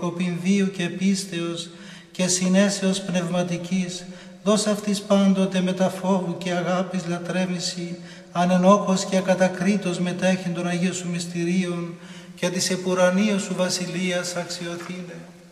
προκοπήν βίου και πίστεως και συνέσεως πνευματικής, δώσ' αυτής πάντοτε μετα φόβου και αγάπης λατρεύηση, ανενόχως και ακατακρίτως μετέχει των Αγίων Σου μυστηρίων και της επουρανίας Σου βασιλείας αξιοθήνε.